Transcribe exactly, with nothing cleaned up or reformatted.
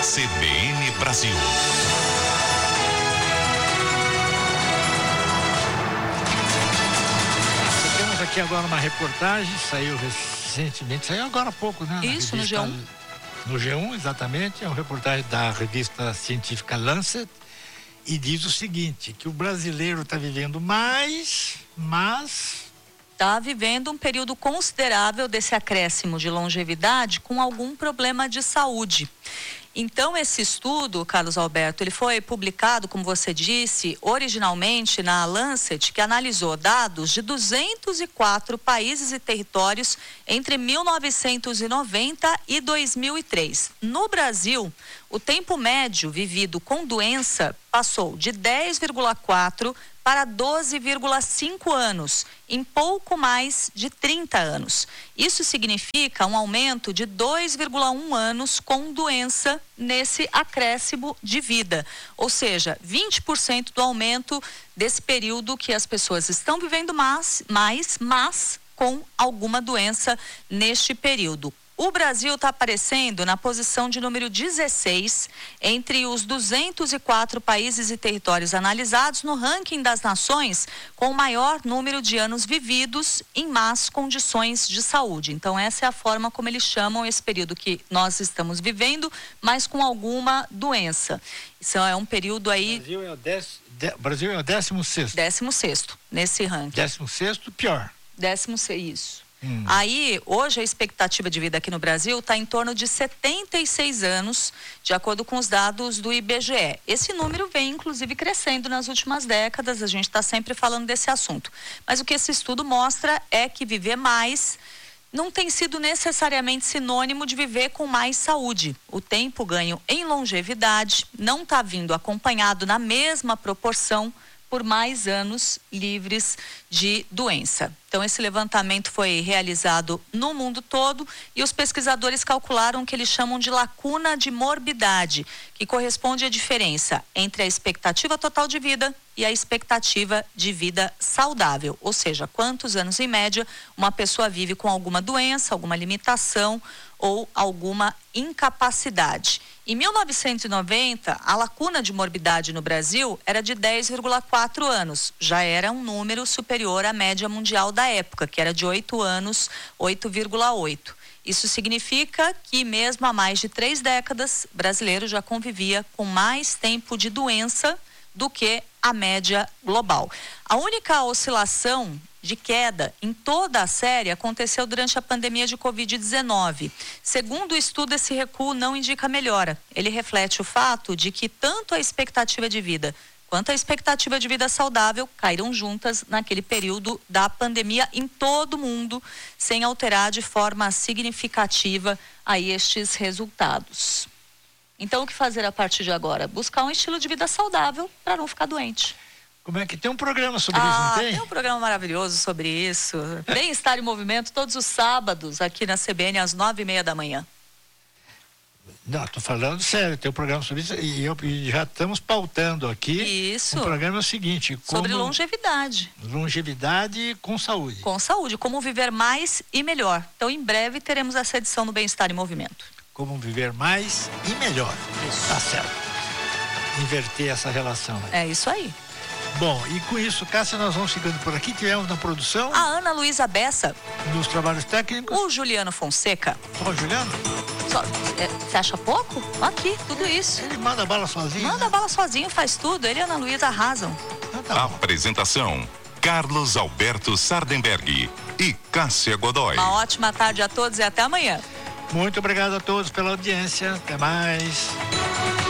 C B N Brasil. Temos aqui agora uma reportagem, saiu recentemente, saiu agora há pouco, né? Isso, no G um. No G um, exatamente, é uma reportagem da revista científica Lancet, e diz o seguinte, que o brasileiro está vivendo mais, mas... Está vivendo um período considerável desse acréscimo de longevidade com algum problema de saúde. Então, esse estudo, Carlos Alberto, ele foi publicado, como você disse, originalmente na Lancet, que analisou dados de duzentos e quatro países e territórios entre mil novecentos e noventa e dois mil e três. No Brasil, o tempo médio vivido com doença passou de dez vírgula quatro para doze vírgula cinco anos, em pouco mais de trinta anos. Isso significa um aumento de dois vírgula um anos com doença nesse acréscimo de vida. Ou seja, vinte por cento do aumento desse período que as pessoas estão vivendo mais, mais mas com alguma doença neste período. O Brasil está aparecendo na posição de número dezesseis entre os duzentos e quatro países e territórios analisados no ranking das nações com o maior número de anos vividos em más condições de saúde. Então, essa é a forma como eles chamam esse período que nós estamos vivendo, mas com alguma doença. Isso é um período aí... O Brasil é o, dez, de, Brasil é o décimo sexto. Décimo sexto, nesse ranking. Décimo sexto, pior. Décimo sexto, isso. Hum. Aí, hoje a expectativa de vida aqui no Brasil está em torno de setenta e seis anos, de acordo com os dados do I B G E. Esse número vem, inclusive, crescendo nas últimas décadas, a gente está sempre falando desse assunto. Mas o que esse estudo mostra é que viver mais não tem sido necessariamente sinônimo de viver com mais saúde. O tempo ganho em longevidade não está vindo acompanhado na mesma proporção por mais anos livres de doença. Então, esse levantamento foi realizado no mundo todo e os pesquisadores calcularam o que eles chamam de lacuna de morbidade, que corresponde à diferença entre a expectativa total de vida e a expectativa de vida saudável, ou seja, quantos anos em média uma pessoa vive com alguma doença, alguma limitação ou alguma incapacidade. Em mil novecentos e noventa, a lacuna de morbidade no Brasil era de dez vírgula quatro anos. Já era um número superior à média mundial da época, que era de oito anos, oito vírgula oito. Isso significa que mesmo há mais de três décadas, o brasileiro já convivia com mais tempo de doença do que a média global. A única oscilação de queda em toda a série aconteceu durante a pandemia de covid dezenove. Segundo o estudo, esse recuo não indica melhora. Ele reflete o fato de que tanto a expectativa de vida quanto a expectativa de vida saudável caíram juntas naquele período da pandemia em todo o mundo, sem alterar de forma significativa aí estes resultados. Então, o que fazer a partir de agora? Buscar um estilo de vida saudável para não ficar doente. Como é que tem um programa sobre ah, isso, não tem? Tem um programa maravilhoso sobre isso. Bem-estar em Movimento, todos os sábados, aqui na C B N, às nove e meia da manhã. Não, tô falando sério, tem um programa sobre isso e, eu, e já estamos pautando aqui. Isso. O programa é o seguinte... Como sobre longevidade. Longevidade com saúde. Com saúde, como viver mais e melhor. Então, em breve, teremos essa edição do Bem-estar em Movimento. Como viver mais e melhor. Isso. Tá certo. Inverter essa relação. É isso aí. Bom, e com isso, Cássia, nós vamos ficando por aqui. Tivemos na produção... A Ana Luísa Bessa. Nos trabalhos técnicos... O Juliano Fonseca. Ó, o Juliano? Você é, acha pouco? Aqui, tudo isso. Ele manda bala sozinho. Manda né? bala sozinho, faz tudo. Ele e a Ana Luísa arrasam. Ah, tá bom. Apresentação: Carlos Alberto Sardenberg e Cássia Godoy. Uma ótima tarde a todos e até amanhã. Muito obrigado a todos pela audiência. Até mais.